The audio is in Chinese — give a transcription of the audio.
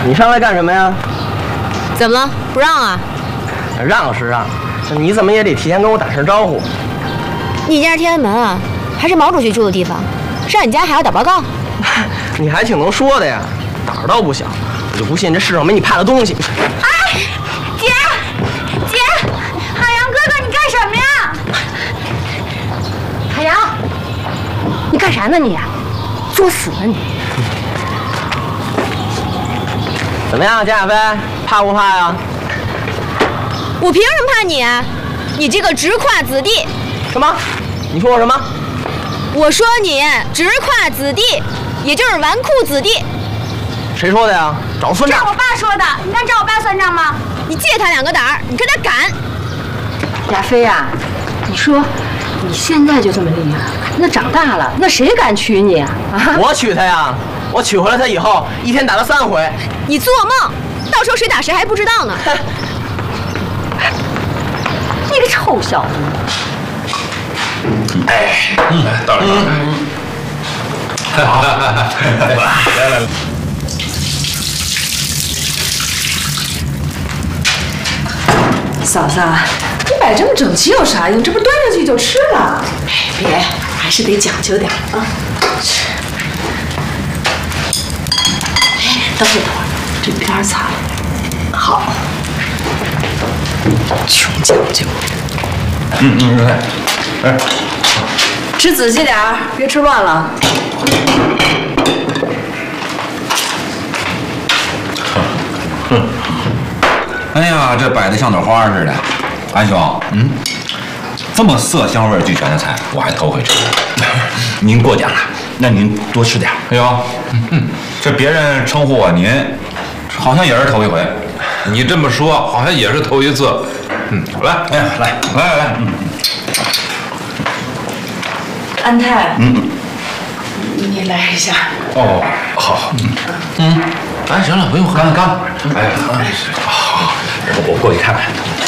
你上来干什么呀？ 怎么了？不让啊？ 让是让，你怎么也得提前跟我打声招呼。 你家是天安门啊，还是毛主席住的地方？上你家还要打报告？ 你还挺能说的呀，胆儿倒不小。我就不信这世上没你怕的东西。 哎，姐，海洋哥哥，你干什么呀？海洋，你干啥呢你？作死呢你！ 怎么样，贾亚飞，怕不怕呀？ 我凭什么怕你啊？你这个直跨子弟！ 什么？你说我什么？ 我说你直跨子弟，也就是纨绔子弟。 谁说的呀？找算账！ 这是我爸说的，你敢找我爸算账吗？ 你借他2个胆儿，你跟他敢！ 亚飞呀，你说你现在就这么厉害，那长大了，那谁敢娶你啊？ 我娶她呀！我娶回来她以后，一天打了3回。 你做梦！到时候谁打谁还不知道呢。 你个臭小子！ 哎，到了，好，来。 嫂子，你摆这么整齐有啥用？这不端上去就吃了？哎，别，还是得讲究点啊。哎，等会儿，这边擦了。好，穷讲究。 来， 吃仔细点儿，别吃乱了。 哎呀，这摆的像朵花似的。安兄，这么色香味俱全的菜，我还头回吃。您过奖了，那您多吃点。哎呦，这别人称呼我您，好像也是头一回。 你这么说，好像也是头一次。来， 哎呀，来， 安泰，你来一下。 哦，好， 哎，行了，不用喝， 干。哎呀，好，我过去看看。